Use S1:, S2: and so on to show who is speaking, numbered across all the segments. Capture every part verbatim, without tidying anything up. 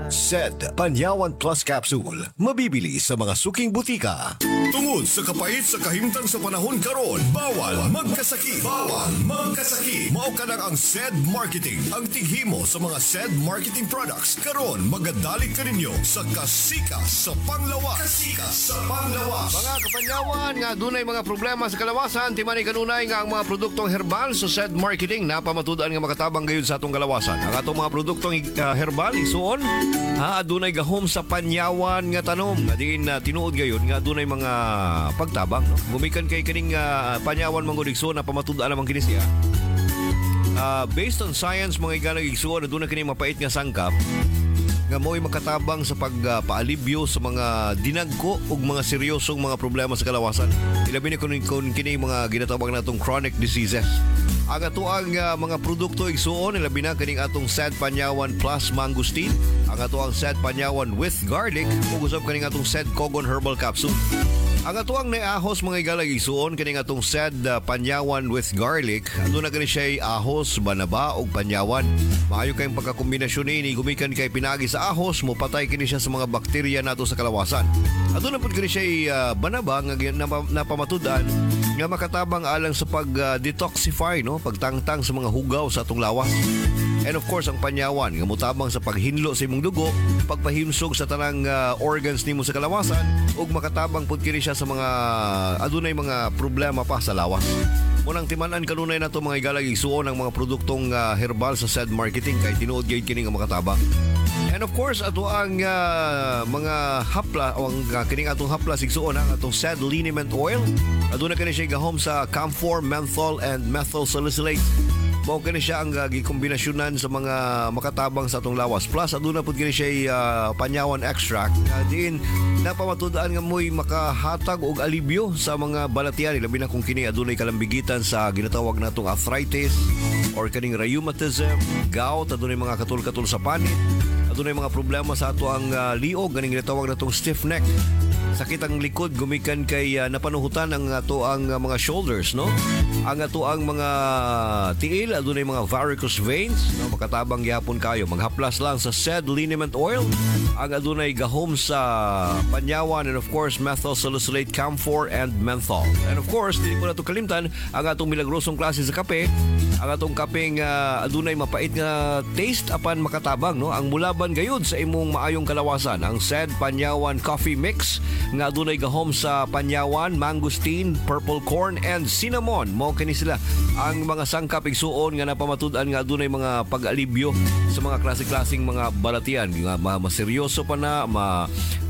S1: S E D Panyawan Plus Capsule. Mabibili sa mga suking butika. Tungod sa kapait sa kahimtang sa panahon karon, bawal magkasakit. Bawal magkasakit. Mao ka lang ang S E D Marketing. Ang tighimo sa mga S E D Marketing products. Karon magadalik ka ninyo sa kasika sa panglawas. Kasika sa panglawas.
S2: Mga kapanyawan nga dunay mga problema sa kalawasan, timani kanunay nga ang mga produktong herbal sa S E D Marketing napamatudan nga makatabang gayud sa atong kalawasan. Ang atong mga produktong uh, herbal isuon ha adunay gahom sa panyawan nga tanom nga diin uh, tinuod gayon nga adunay mga pagtabang no. Gumikan kay kining uh, panyawan manggod igsuon na pamatudan namang kini siya. Uh, based on science mga igalang igsuon adunay kini mapait nga sangkap nga mo'y makatabang sa pagpaalibyo uh, sa mga dinagko ug mga seryosong mga problema sa kalawasan. Ilabi ni kun, kun kini mga ginatawag natong chronic diseases. Ang atoang uh, mga produkto igsuon ilabi na kining atong S E D Panyawan Plus Mangosteen, ang atoang S E D Panyawan with Garlic ug usab kining atong S E D Cogon Herbal Capsule. Ang atuang naahos mga igalag isuon kining atong S E D uh, Panyawan with Garlic. Aduna kani siya ahos, banaba ug panyawan. Maayo kayong pagkakombinasyon ini gumikan kay pinagi sa ahos mo patay kini siya sa mga bakterya nato sa kalawasan. Aduna pud kani siya uh, banaba nga napamatudan nga makatabang alang sa pag-detoxify uh, no, pagtangtang sa mga hugaw sa atong lawas. And of course, ang panyawan nga mutabang sa paghinlo sa imong dugo, pagpahimsog sa tanang uh, organs nimo sa kalawasan ug makatabang pud kini siya sa mga adunay mga problema pa sa lawas. Munang timan-an kanunay nato mga igalag isuon ang mga produktong uh, herbal sa S E D Marketing kay tinuod gyud kini nga makatabang. And of course, ato ang uh, mga hapla o ang uh, kining atong hapla sigsuon ang atong S E D Liniment Oil. Aduna kini siya gahom sa camphor, menthol and methyl salicylate. Mao kini siya ang uh, gikombinasyonan sa mga makatabang sa atong lawas. Plus aduna pud kini siya uh, panyawan extract. Uh, diin napamatud-an nga mo'y makahatag og alibyo sa mga balatian labi na kung kini adunay kalambigitan sa ginatawag natong arthritis or kaning rheumatism, gout, adunay mga katul-katul sa panit, adunay mga problema sa ato ang uh, liog ganing ginatawag natong stiff neck. Sakit ang likod gumikan kay uh, napanuhutan ang ato ang uh, mga shoulders no. Ang ato ang mga tiil adunay mga varicose veins no, makatabang gyapon kayo maghaplas lang sa S E D Liniment Oil. Ang adunay gahom sa panyawan and of course methyl salicylate, camphor and menthol. And of course dili ko nato kalimtan ang atong milagrosong klase sa kape. Ang atong kapeng uh, adunay mapait nga taste apan makatabang no. Ang mulaban gayud sa imong maayong kalawasan ang S E D Panyawan Coffee Mix nga adunay gahom sa panyawan, mangosteen, purple corn and cinnamon. Mao kini sila ang mga sangkap igsuon nga napamatud-an nga adunay mga pag-alibyo sa mga klase-klaseng mga balatian nga maseryoso pa na ma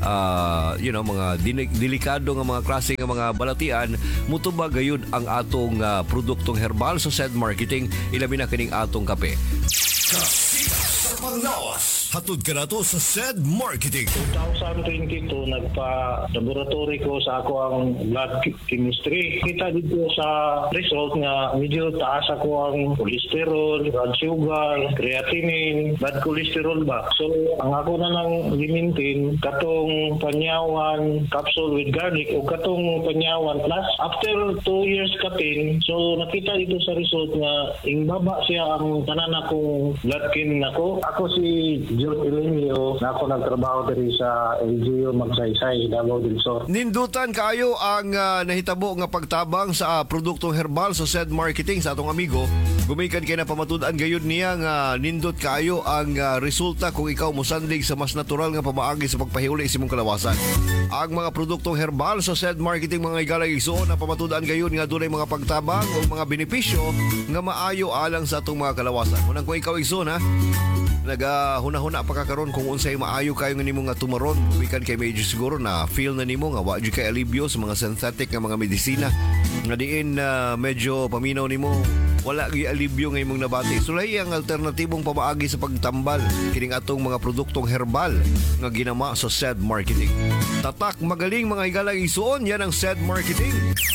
S2: uh, you know mga din- delikado nga mga klase nga mga balatian mutuba gayud ang atong uh, produktong herbal sa S E D Marketing ilabi na kining atong kape.
S1: Kasika sa panglawas. Hatod ka na to sa S E D Marketing.
S3: twenty twenty-two, nagpa-laboratory ko sa ako ang blood chemistry. Kita dito sa result nga medyo taas ako ang cholesterol, blood sugar, creatinine, blood cholesterol ba. So, ang ako na lang limintin, katong panyawan capsule with garlic o katong panyawan plus. After two years kapin, so nakita dito sa result nga ingbaba siya ang tanan akong blood chem nako. Ako si George Elenio, na ako nagtrabaho diri sa L G U Magsaysay, Davao del Sur.
S2: Nindutan kayo ang uh, nahitabo nga pagtabang sa uh, produktong herbal sa S E D Marketing sa atong amigo. Gumikan kay napamatud-an gayud niya nga nindot kayo ang uh, resulta kung ikaw mosandig sa mas natural nga pamaagi sa pagpahiuli sa imong kalawasan. Ang mga produktong herbal sa S E D Marketing mga igalang igsuon na pamatud-an gayud nga dunay mga pagtabang o mga benepisyo nga maayo alang sa atong mga kalawasan. Unang kung ikaw igsuon ha, nagahuna-huna pa kakaron kung unsay maayo kayo nga nimo nga tumaron bikan kay medyo siguro na feel na nimo nga wa jud kay alibyo sa mga synthetic nga mga medisina nga diin uh, medyo paminaw nimo wala gyud alibyo nga imong nabati. Sulay ang alternatibong pamaagi sa pagtambal kining atong mga produktong herbal nga ginama sa S E D Marketing. Tatak magaling mga igalang isuon yan ang S E D Marketing.